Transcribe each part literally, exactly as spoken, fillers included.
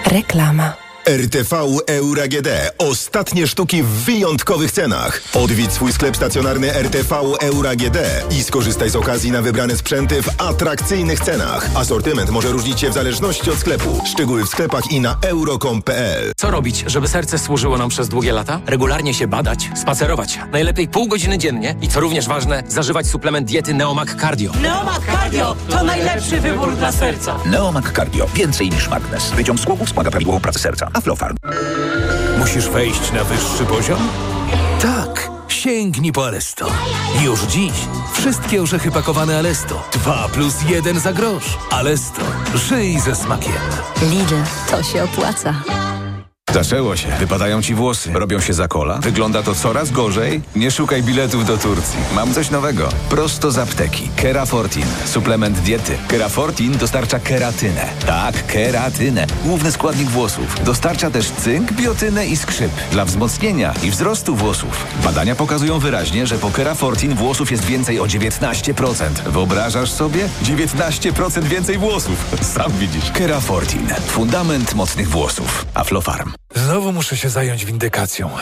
Reklama. R T V Euro A G D. Ostatnie sztuki w wyjątkowych cenach. Odwiedź swój sklep stacjonarny R T V Euro A G D i skorzystaj z okazji na wybrane sprzęty w atrakcyjnych cenach. Asortyment może różnić się w zależności od sklepu. Szczegóły w sklepach i na euro kropka com kropka p l. Co robić, żeby serce służyło nam przez długie lata? Regularnie się badać, spacerować. Najlepiej pół godziny dziennie i co również ważne, zażywać suplement diety Neomag Cardio. Neomag Cardio to najlepszy wybór dla serca. Neomag Cardio. Więcej niż magnes. Wyciąg z głowów wspomaga prawidłową pracę serca. Aflofarm. Musisz wejść na wyższy poziom? Tak. Sięgnij po Alesto. Już dziś wszystkie orzechy pakowane Alesto. Dwa plus jeden za grosz. Alesto. Żyj ze smakiem. Lidl, to się opłaca. Zaczęło się. Wypadają ci włosy. Robią się za kola. Wygląda to coraz gorzej. Nie szukaj biletów do Turcji. Mam coś nowego. Prosto z apteki. Kerafortin. Suplement diety. Kerafortin dostarcza keratynę. Tak, keratynę. Główny składnik włosów. Dostarcza też cynk, biotynę i skrzyp. Dla wzmocnienia i wzrostu włosów. Badania pokazują wyraźnie, że po Kerafortin włosów jest więcej o dziewiętnaście procent. Wyobrażasz sobie? dziewiętnaście procent więcej włosów. Sam widzisz. Kerafortin. Fundament mocnych włosów. Aflofarm. Znowu muszę się zająć windykacją.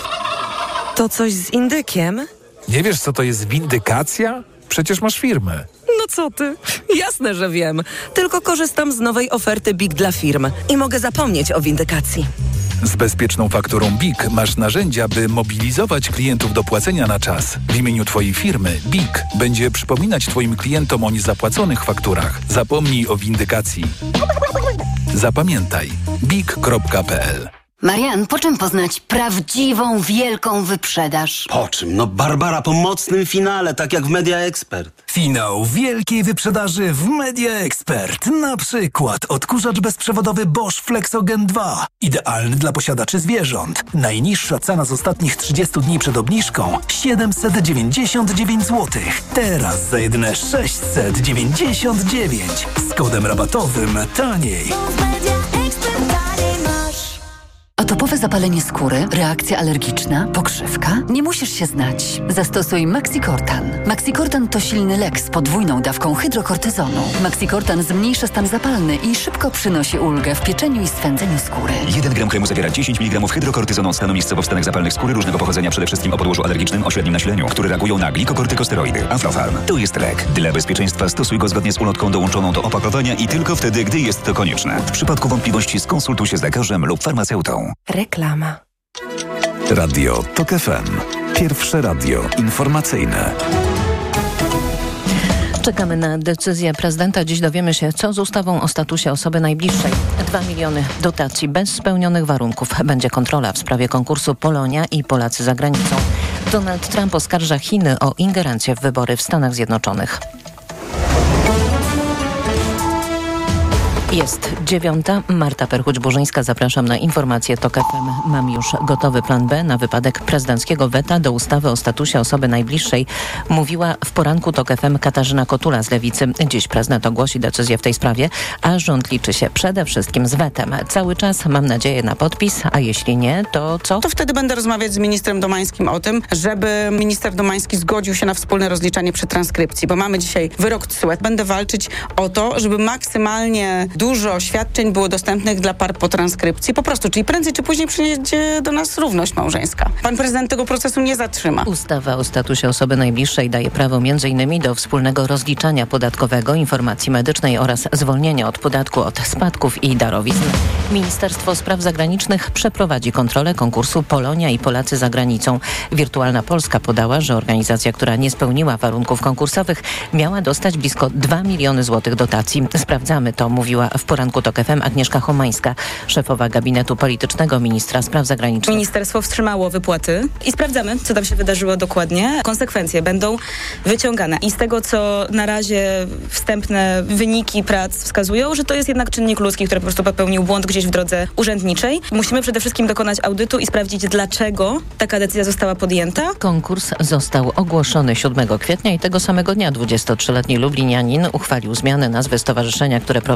To coś z indykiem? Nie wiesz, co to jest windykacja? Przecież masz firmę. No co ty? Jasne, że wiem. Tylko korzystam z nowej oferty B I K dla firm i mogę zapomnieć o windykacji. Z bezpieczną fakturą B I K masz narzędzia, by mobilizować klientów do płacenia na czas. W imieniu Twojej firmy B I K będzie przypominać Twoim klientom o niezapłaconych fakturach. Zapomnij o windykacji. Zapamiętaj. bik kropka p l. Marian, po czym poznać prawdziwą, wielką wyprzedaż? Po czym? No Barbara, po mocnym finale, tak jak w Media Expert. Finał wielkiej wyprzedaży w Media Expert. Na przykład odkurzacz bezprzewodowy Bosch Flexogen dwa. Idealny dla posiadaczy zwierząt. Najniższa cena z ostatnich trzydziestu dni przed obniżką siedemset dziewięćdziesiąt dziewięć złotych. Teraz za jedyne sześćset dziewięćdziesiąt dziewięć. Z kodem rabatowym taniej. Atopowe zapalenie skóry, reakcja alergiczna, pokrzywka? Nie musisz się znać. Zastosuj Maxicortan. Maxicortan to silny lek z podwójną dawką hydrokortyzonu. Maxicortan zmniejsza stan zapalny i szybko przynosi ulgę w pieczeniu i swędzeniu skóry. jeden gram kremu zawiera dziesięć miligramów hydrokortyzonu stanu miejscowo w stanach zapalnych skóry różnego pochodzenia, przede wszystkim o podłożu alergicznym o średnim nasileniu, które reagują na glikokortykosteroidy. Aflofarm. To jest lek. Dla bezpieczeństwa stosuj go zgodnie z ulotką dołączoną do opakowania i tylko wtedy, gdy jest to konieczne. W przypadku wątpliwości skonsultuj się z lekarzem lub farmaceutą. Reklama. Radio Tok F M. Pierwsze radio informacyjne. Czekamy na decyzję prezydenta. Dziś dowiemy się, co z ustawą o statusie osoby najbliższej. Dwa miliony dotacji bez spełnionych warunków. Będzie kontrola w sprawie konkursu Polonia i Polacy za granicą. Donald Trump oskarża Chiny o ingerencję w wybory w Stanach Zjednoczonych. Jest dziewiąta. Marta Perchuć-Burzyńska. Zapraszam na informacje Tok F M. Mam już gotowy plan B na wypadek prezydenckiego weta do ustawy o statusie osoby najbliższej. Mówiła w poranku Tok F M Katarzyna Kotula z Lewicy. Dziś prezydent ogłosi decyzję w tej sprawie, a rząd liczy się przede wszystkim z wetem. Cały czas mam nadzieję na podpis, a jeśli nie, to co? To wtedy będę rozmawiać z ministrem Domańskim o tym, żeby minister Domański zgodził się na wspólne rozliczanie przy transkrypcji, bo mamy dzisiaj wyrok T S U E. Będę walczyć o to, żeby maksymalnie dużo świadczeń było dostępnych dla par po transkrypcji. Po prostu, czyli prędzej czy później przyjedzie do nas równość małżeńska. Pan prezydent tego procesu nie zatrzyma. Ustawa o statusie osoby najbliższej daje prawo między innymi do wspólnego rozliczania podatkowego, informacji medycznej oraz zwolnienia od podatku od spadków i darowizn. Ministerstwo Spraw Zagranicznych przeprowadzi kontrolę konkursu Polonia i Polacy za granicą. Wirtualna Polska podała, że organizacja, która nie spełniła warunków konkursowych, miała dostać blisko dwa miliony złotych dotacji. Sprawdzamy to, mówiła w poranku Tok F M Agnieszka Homańska, szefowa gabinetu politycznego ministra spraw zagranicznych. Ministerstwo wstrzymało wypłaty i sprawdzamy, co tam się wydarzyło dokładnie. Konsekwencje będą wyciągane. I z tego, co na razie wstępne wyniki prac wskazują, że to jest jednak czynnik ludzki, który po prostu popełnił błąd gdzieś w drodze urzędniczej. Musimy przede wszystkim dokonać audytu i sprawdzić, dlaczego taka decyzja została podjęta. Konkurs został ogłoszony siódmego kwietnia i tego samego dnia dwudziestotrzyletni lublinianin uchwalił zmianę nazwy stowarzyszenia, które prowadził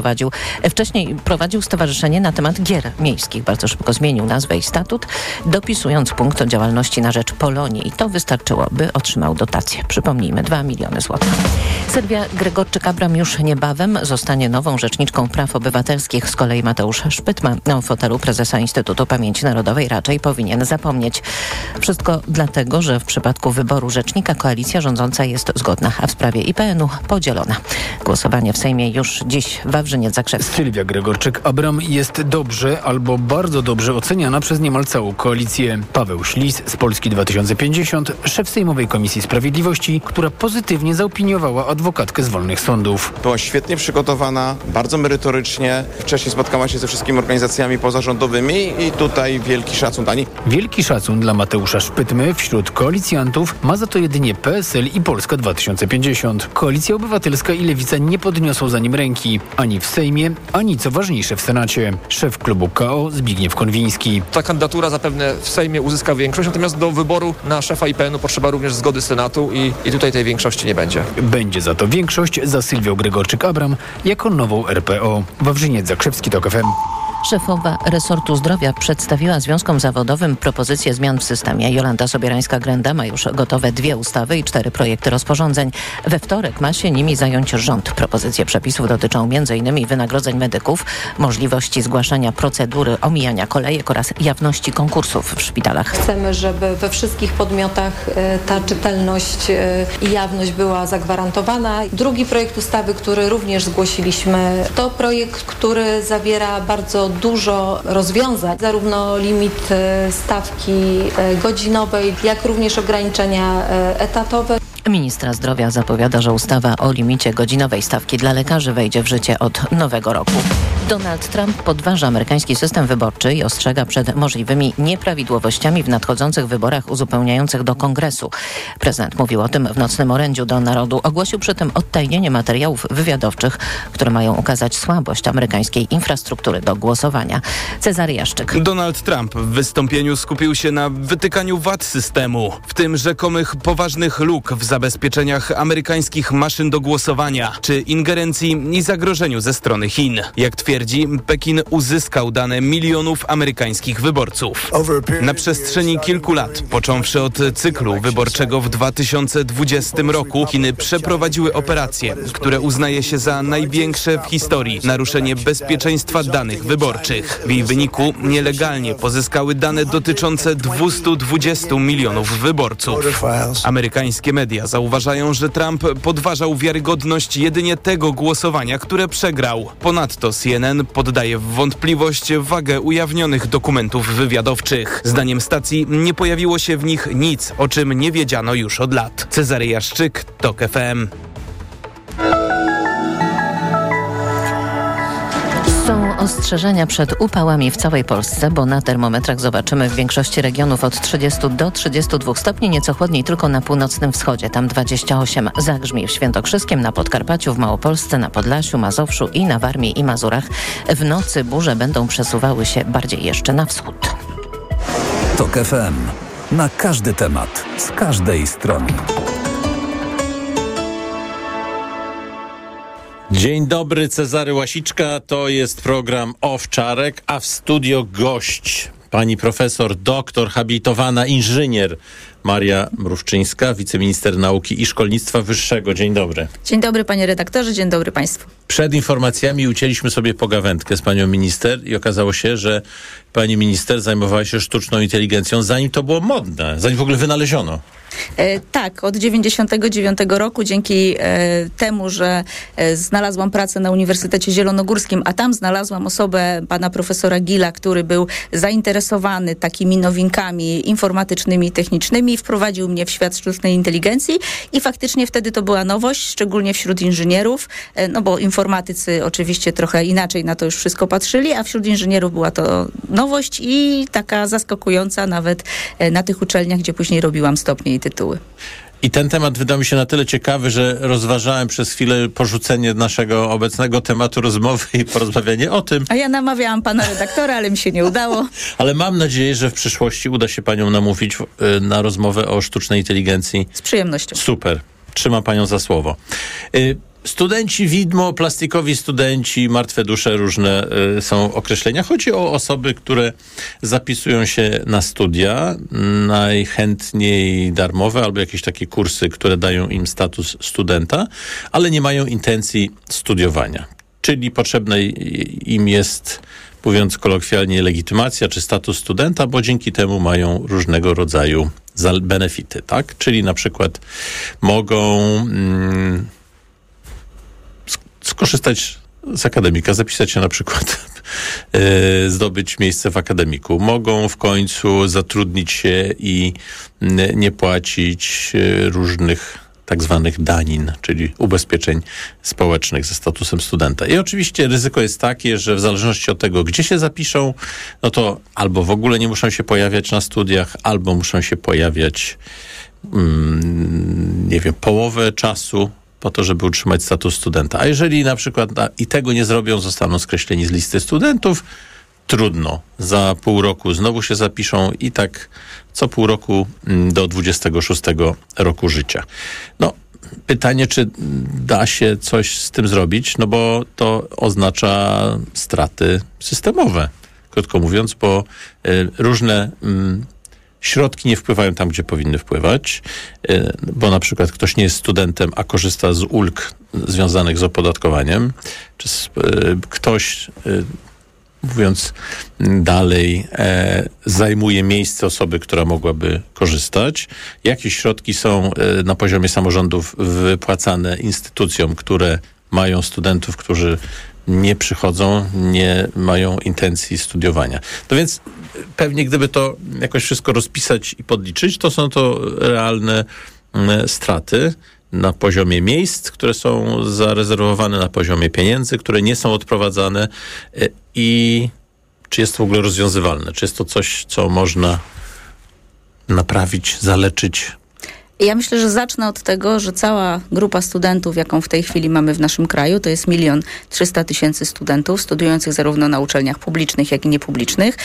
Wcześniej prowadził stowarzyszenie na temat gier miejskich. Bardzo szybko zmienił nazwę i statut, dopisując punkt o działalności na rzecz Polonii. I to wystarczyło, by otrzymał dotację. Przypomnijmy, dwa miliony złotych. Sylwia Gregorczyk-Abram już niebawem zostanie nową rzeczniczką praw obywatelskich. Z kolei Mateusz Szpytma o fotelu prezesa Instytutu Pamięci Narodowej raczej powinien zapomnieć. Wszystko dlatego, że w przypadku wyboru rzecznika koalicja rządząca jest zgodna, a w sprawie I P N-u podzielona. Głosowanie w Sejmie już dziś. Wawrzyniec Zakrzewski. Sylwia Gregorczyk-Abram jest dobrze albo bardzo dobrze oceniana przez niemal całą koalicję. Paweł Ślis z Polski dwa tysiące pięćdziesiąt, szef Sejmowej Komisji Sprawiedliwości, która pozytywnie zaopiniowała adwokatkę z wolnych sądów. Była świetnie przygotowana, bardzo merytorycznie. Wcześniej spotkała się ze wszystkimi organizacjami pozarządowymi i tutaj wielki szacun dla niej. Wielki szacun dla Mateusza Szpytmy wśród koalicjantów ma za to jedynie P S L i Polska dwa tysiące pięćdziesiąt. Koalicja Obywatelska i Lewica nie podniosą za nim ręki. Ani w Sejmie, ani co ważniejsze w Senacie. Szef klubu K O Zbigniew Konwiński. Ta kandydatura zapewne w Sejmie uzyska większość, natomiast do wyboru na szefa I P N-u potrzeba również zgody Senatu i, i tutaj tej większości nie będzie. Będzie za to większość za Sylwią Gregorczyk-Abram jako nową R P O. Wawrzyniec Zakrzewski, TOK F M. Szefowa resortu zdrowia przedstawiła związkom zawodowym propozycje zmian w systemie. Jolanta Sobierańska-Grenda ma już gotowe dwie ustawy i cztery projekty rozporządzeń. We wtorek ma się nimi zająć rząd. Propozycje przepisów dotyczą m in wynagrodzeń medyków, możliwości zgłaszania procedury omijania kolejek oraz jawności konkursów w szpitalach. Chcemy, żeby we wszystkich podmiotach ta czytelność i jawność była zagwarantowana. Drugi projekt ustawy, który również zgłosiliśmy, to projekt, który zawiera bardzo dużo rozwiązań, zarówno limit stawki godzinowej, jak również ograniczenia etatowe. Ministra zdrowia zapowiada, że ustawa o limicie godzinowej stawki dla lekarzy wejdzie w życie od nowego roku. Donald Trump podważa amerykański system wyborczy i ostrzega przed możliwymi nieprawidłowościami w nadchodzących wyborach uzupełniających do Kongresu. Prezydent mówił o tym w nocnym orędziu do narodu. Ogłosił przy tym odtajnienie materiałów wywiadowczych, które mają ukazać słabość amerykańskiej infrastruktury do głosowania. Cezary Jaszczyk. Donald Trump w wystąpieniu skupił się na wytykaniu wad systemu, w tym rzekomych poważnych luk w zabezpieczeniach amerykańskich maszyn do głosowania, czy ingerencji i zagrożeniu ze strony Chin. Jak twierdzi, Pekin uzyskał dane milionów amerykańskich wyborców. Na przestrzeni kilku lat, począwszy od cyklu wyborczego w dwa tysiące dwudziestym roku, Chiny przeprowadziły operacje, które uznaje się za największe w historii naruszenie bezpieczeństwa danych wyborczych. W jej wyniku nielegalnie pozyskały dane dotyczące dwieście dwadzieścia milionów wyborców. Amerykańskie media zauważają, że Trump podważał wiarygodność jedynie tego głosowania, które przegrał. Ponadto C N N poddaje w wątpliwość wagę ujawnionych dokumentów wywiadowczych. Zdaniem stacji nie pojawiło się w nich nic, o czym nie wiedziano już od lat. Cezary Jaszczyk, TOK F M. Są ostrzeżenia przed upałami w całej Polsce, bo na termometrach zobaczymy w większości regionów od trzydziestu do trzydziestu dwóch stopni, nieco chłodniej tylko na północnym wschodzie, tam dwadzieścia osiem. Zagrzmi w Świętokrzyskiem, na Podkarpaciu, w Małopolsce, na Podlasiu, Mazowszu i na Warmii i Mazurach. W nocy burze będą przesuwały się bardziej jeszcze na wschód. TOK F M. Na każdy temat, z każdej strony. Dzień dobry, Cezary Łasiczka, to jest program Owczarek, a w studio gość pani profesor, doktor, habilitowana inżynier Maria Mrówczyńska, wiceminister nauki i szkolnictwa wyższego. Dzień dobry. Dzień dobry panie redaktorze, dzień dobry państwu. Przed informacjami ucięliśmy sobie pogawędkę z panią minister i okazało się, że pani minister zajmowała się sztuczną inteligencją, zanim to było modne, zanim w ogóle wynaleziono. E, tak, od dziewięćdziesiątego dziewiątego roku dzięki e, temu, że e, znalazłam pracę na Uniwersytecie Zielonogórskim, a tam znalazłam osobę pana profesora Gila, który był zainteresowany takimi nowinkami informatycznymi i technicznymi, wprowadził mnie w świat sztucznej inteligencji i faktycznie wtedy to była nowość, szczególnie wśród inżynierów, e, no bo informatycy oczywiście trochę inaczej na to już wszystko patrzyli, a wśród inżynierów była to nowość i taka zaskakująca nawet e, na tych uczelniach, gdzie później robiłam stopnie i tytuły. I ten temat wydał mi się na tyle ciekawy, że rozważałem przez chwilę porzucenie naszego obecnego tematu rozmowy i porozmawianie o tym. A ja namawiałam pana redaktora, ale mi się nie udało. Ale mam nadzieję, że w przyszłości uda się panią namówić y, na rozmowę o sztucznej inteligencji. Z przyjemnością. Super. Trzymam panią za słowo. Y, studenci widmo, plastikowi studenci, martwe dusze, różne y, są określenia. Chodzi o osoby, które zapisują się na studia, najchętniej darmowe albo jakieś takie kursy, które dają im status studenta, ale nie mają intencji studiowania. Czyli potrzebna im jest, mówiąc kolokwialnie, legitymacja czy status studenta, bo dzięki temu mają różnego rodzaju benefity, tak? Czyli na przykład mogą mm, skorzystać z akademika, zapisać się na przykład, yy, zdobyć miejsce w akademiku. Mogą w końcu zatrudnić się i yy, nie płacić yy, różnych tak zwanych danin, czyli ubezpieczeń społecznych ze statusem studenta. I oczywiście ryzyko jest takie, że w zależności od tego, gdzie się zapiszą, no to albo w ogóle nie muszą się pojawiać na studiach, albo muszą się pojawiać, mm, nie wiem, połowę czasu po to, żeby utrzymać status studenta. A jeżeli na przykład na, i tego nie zrobią, zostaną skreśleni z listy studentów, trudno. Za pół roku znowu się zapiszą i tak co pół roku do dwudziestego szóstego roku życia. No, pytanie, czy da się coś z tym zrobić, no bo to oznacza straty systemowe, krótko mówiąc, bo y, różne y, środki nie wpływają tam, gdzie powinny wpływać, y, bo na przykład ktoś nie jest studentem, a korzysta z ulg związanych z opodatkowaniem, czy z, y, ktoś... Y, mówiąc dalej, e, zajmuje miejsce osoby, która mogłaby korzystać. Jakieś środki są e, na poziomie samorządów wypłacane instytucjom, które mają studentów, którzy nie przychodzą, nie mają intencji studiowania. No więc pewnie gdyby to jakoś wszystko rozpisać i podliczyć, to są to realne m, straty na poziomie miejsc, które są zarezerwowane, na poziomie pieniędzy, które nie są odprowadzane i czy jest to w ogóle rozwiązywalne? Czy jest to coś, co można naprawić, zaleczyć? Ja myślę, że zacznę od tego, że cała grupa studentów, jaką w tej chwili mamy w naszym kraju, to jest milion trzysta tysięcy studentów studiujących zarówno na uczelniach publicznych, jak i niepublicznych.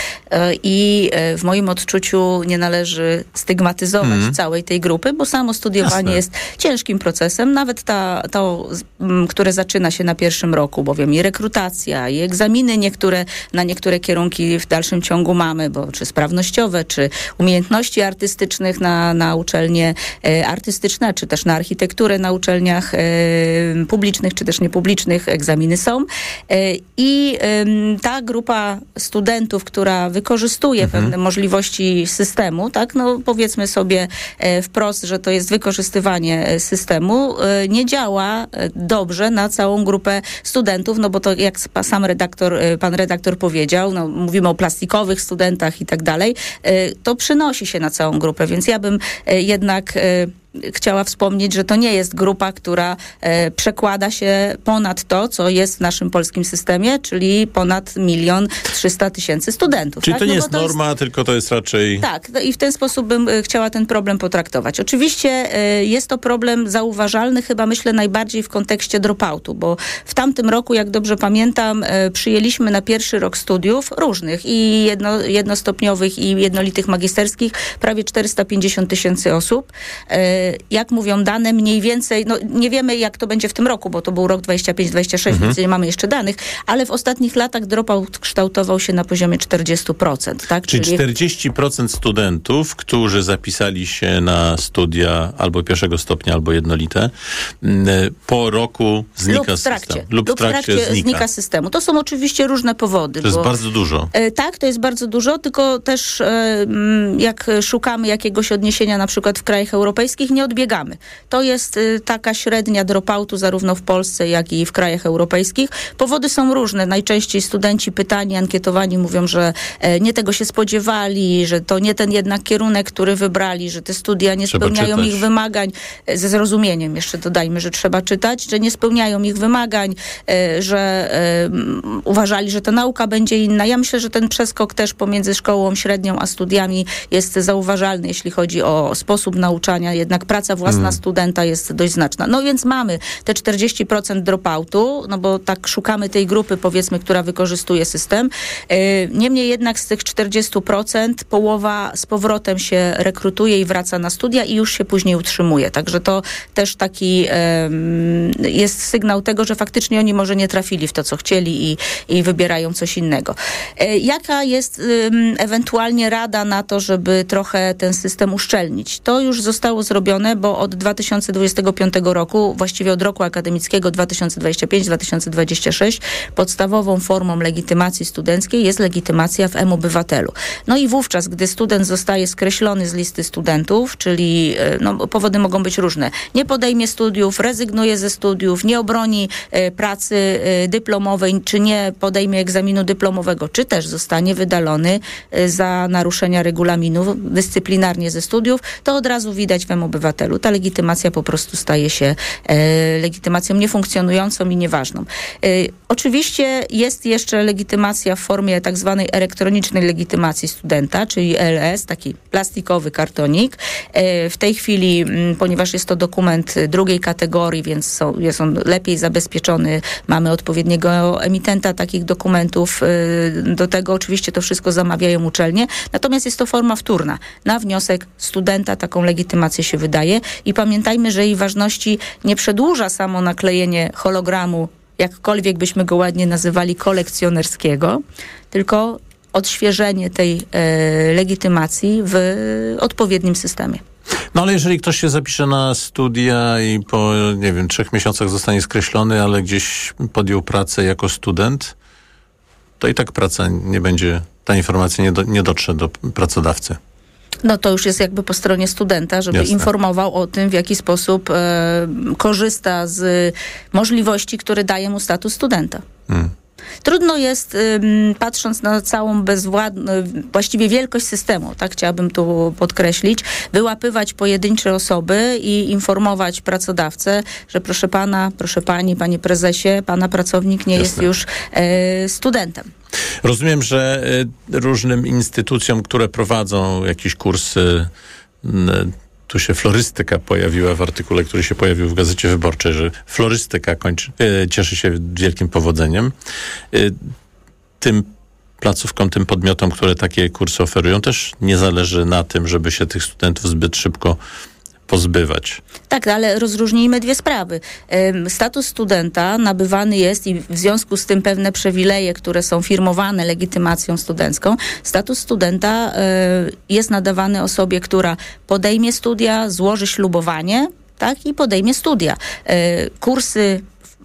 I w moim odczuciu nie należy stygmatyzować mm. całej tej grupy, bo samo studiowanie Jasne. jest ciężkim procesem. Nawet ta, to, które zaczyna się na pierwszym roku, bowiem i rekrutacja, i egzaminy niektóre, na niektóre kierunki w dalszym ciągu mamy, bo czy sprawnościowe, czy umiejętności artystycznych na, na uczelnie artystyczne, czy też na architekturę na uczelniach e, publicznych, czy też niepublicznych egzaminy są. E, I e, ta grupa studentów, która wykorzystuje mhm. pewne możliwości systemu, tak, no powiedzmy sobie e, wprost, że to jest wykorzystywanie systemu, e, nie działa dobrze na całą grupę studentów, no bo to jak sam redaktor, pan redaktor powiedział, no mówimy o plastikowych studentach i tak dalej, e, to przynosi się na całą grupę, więc ja bym e, jednak e, chciała wspomnieć, że to nie jest grupa, która e, przekłada się ponad to, co jest w naszym polskim systemie, czyli ponad milion trzysta tysięcy studentów. Czyli tak? to nie no jest to norma, jest... tylko to jest raczej... Tak, no i w ten sposób bym e, chciała ten problem potraktować. Oczywiście e, jest to problem zauważalny, chyba myślę najbardziej w kontekście dropoutu, bo w tamtym roku, jak dobrze pamiętam, e, przyjęliśmy na pierwszy rok studiów różnych i jedno, jednostopniowych i jednolitych magisterskich prawie czterysta pięćdziesiąt tysięcy osób. E, Jak mówią dane, mniej więcej, no nie wiemy jak to będzie w tym roku, bo to był rok dwadzieścia pięć dwadzieścia sześć, mhm. więc nie mamy jeszcze danych, ale w ostatnich latach dropout kształtował się na poziomie czterdzieści procent. Tak? Czyli, Czyli czterdzieści procent studentów, którzy zapisali się na studia albo pierwszego stopnia, albo jednolite, po roku znika lub w trakcie, system. Lub w trakcie, lub w trakcie znika. znika systemu. To są oczywiście różne powody. To jest bo, bardzo dużo. E, tak, to jest bardzo dużo, tylko też e, jak szukamy jakiegoś odniesienia na przykład w krajach europejskich, nie odbiegamy. To jest y, taka średnia dropoutu zarówno w Polsce, jak i w krajach europejskich. Powody są różne. Najczęściej studenci pytani, ankietowani mówią, że e, nie tego się spodziewali, że to nie ten jednak kierunek, który wybrali, że te studia nie trzeba spełniają czytać. ich wymagań. E, ze zrozumieniem jeszcze dodajmy, że trzeba czytać, że nie spełniają ich wymagań, e, że e, uważali, że ta nauka będzie inna. Ja myślę, że ten przeskok też pomiędzy szkołą średnią a studiami jest zauważalny, jeśli chodzi o sposób nauczania. Jednak jednak praca własna hmm. studenta jest dość znaczna. No więc mamy te czterdzieści procent dropoutu, no bo tak szukamy tej grupy, powiedzmy, która wykorzystuje system. Niemniej jednak z tych czterdzieści procent połowa z powrotem się rekrutuje i wraca na studia i już się później utrzymuje. Także to też taki um, jest sygnał tego, że faktycznie oni może nie trafili w to, co chcieli i, i wybierają coś innego. E, jaka jest um, ewentualnie rada na to, żeby trochę ten system uszczelnić? To już zostało zrobione, bo od dwa tysiące dwudziestego piątego roku, właściwie od roku akademickiego dwa tysiące dwudziestego piątego do dwa tysiące dwudziestego szóstego, podstawową formą legitymacji studenckiej jest legitymacja w M-Obywatelu. No i wówczas, gdy student zostaje skreślony z listy studentów, czyli no, powody mogą być różne. Nie podejmie studiów, rezygnuje ze studiów, nie obroni e, pracy e, dyplomowej, czy nie podejmie egzaminu dyplomowego, czy też zostanie wydalony e, za naruszenia regulaminu dyscyplinarnie ze studiów, to od razu widać w M-Obywatelu. Ta legitymacja po prostu staje się e, legitymacją niefunkcjonującą i nieważną. E, oczywiście jest jeszcze legitymacja w formie tak zwanej elektronicznej legitymacji studenta, czyli L S, taki plastikowy kartonik. E, w tej chwili, m, ponieważ jest to dokument drugiej kategorii, więc są, jest on lepiej zabezpieczony, mamy odpowiedniego emitenta takich dokumentów. E, do tego oczywiście to wszystko zamawiają uczelnie. Natomiast jest to forma wtórna. Na wniosek studenta taką legitymację się wydaje i pamiętajmy, że jej ważności nie przedłuża samo naklejenie hologramu, jakkolwiek byśmy go ładnie nazywali, kolekcjonerskiego, tylko odświeżenie tej e, legitymacji w odpowiednim systemie. No ale jeżeli ktoś się zapisze na studia i po, nie wiem, trzech miesiącach zostanie skreślony, ale gdzieś podjął pracę jako student, to i tak praca nie będzie, ta informacja nie, do, nie dotrze do pracodawcy. No to już jest jakby po stronie studenta, żeby Jasne. informował o tym, w jaki sposób e, korzysta z możliwości, które daje mu status studenta. Hmm. Trudno jest, ym, patrząc na całą bezwładną, właściwie wielkość systemu, tak chciałabym tu podkreślić, wyłapywać pojedyncze osoby i informować pracodawcę, że proszę pana, proszę pani, panie prezesie, pana pracownik nie Jasne. jest już e, studentem. Rozumiem, że y, różnym instytucjom, które prowadzą jakieś kursy, y, tu się florystyka pojawiła w artykule, który się pojawił w Gazecie Wyborczej, że florystyka kończy, y, cieszy się wielkim powodzeniem. Y, tym placówkom, tym podmiotom, które takie kursy oferują, też nie zależy na tym, żeby się tych studentów zbyt szybko pozbywać. Tak, ale rozróżnijmy dwie sprawy. Status studenta nabywany jest i w związku z tym pewne przywileje, które są firmowane legitymacją studencką. Status studenta jest nadawany osobie, która podejmie studia, złoży ślubowanie, tak, i podejmie studia. Kursy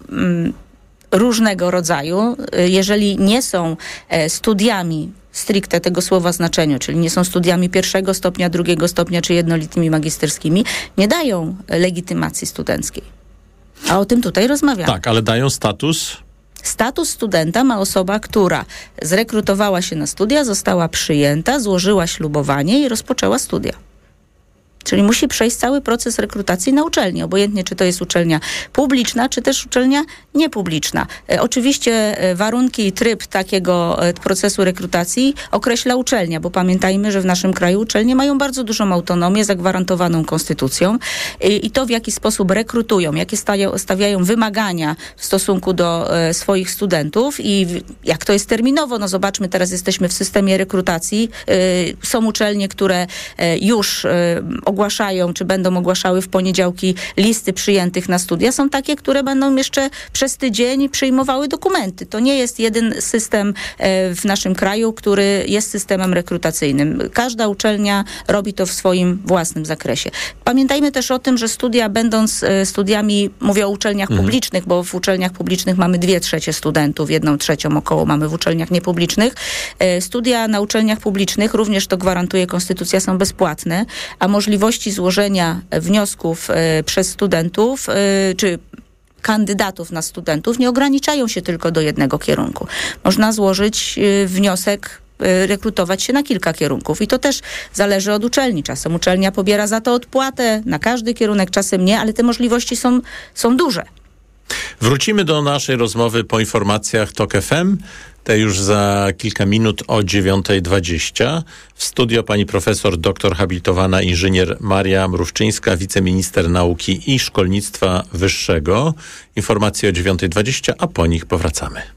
różnego rodzaju, jeżeli nie są studiami stricte tego słowa znaczeniu, czyli nie są studiami pierwszego stopnia, drugiego stopnia, czy jednolitymi magisterskimi, nie dają legitymacji studenckiej. A o tym tutaj rozmawiamy. Tak, ale dają status? Status studenta ma osoba, która zrekrutowała się na studia, została przyjęta, złożyła ślubowanie i rozpoczęła studia. Czyli musi przejść cały proces rekrutacji na uczelni, obojętnie czy to jest uczelnia publiczna, czy też uczelnia niepubliczna. E, oczywiście e, warunki i tryb takiego e, procesu rekrutacji określa uczelnia, bo pamiętajmy, że w naszym kraju uczelnie mają bardzo dużą autonomię zagwarantowaną konstytucją e, i to, w jaki sposób rekrutują, jakie stają, stawiają wymagania w stosunku do e, swoich studentów i w, jak to jest terminowo, no zobaczmy, teraz jesteśmy w systemie rekrutacji. E, są uczelnie, które e, już e, ogłaszają, czy będą ogłaszały w poniedziałki listy przyjętych na studia. Są takie, które będą jeszcze przez tydzień przyjmowały dokumenty. To nie jest jeden system e, w naszym kraju, który jest systemem rekrutacyjnym. Każda uczelnia robi to w swoim własnym zakresie. Pamiętajmy też o tym, że studia, będąc e, studiami, mówię o uczelniach mhm. publicznych, bo w uczelniach publicznych mamy dwie trzecie studentów, jedną trzecią około mamy w uczelniach niepublicznych. E, studia na uczelniach publicznych, również to gwarantuje konstytucja, są bezpłatne, a możliwości złożenia wniosków e, przez studentów, e, czy kandydatów na studentów nie ograniczają się tylko do jednego kierunku. Można złożyć e, wniosek, e, rekrutować się na kilka kierunków i to też zależy od uczelni. Czasem uczelnia pobiera za to odpłatę na każdy kierunek, czasem nie, ale te możliwości są, są duże. Wrócimy do naszej rozmowy po informacjach Tok F M. Te już za kilka minut o dziewiąta dwadzieścia. W studio pani profesor doktor habilitowana inżynier Maria Mrówczyńska, wiceminister nauki i szkolnictwa wyższego. Informacje o dziewiąta dwadzieścia, a po nich powracamy.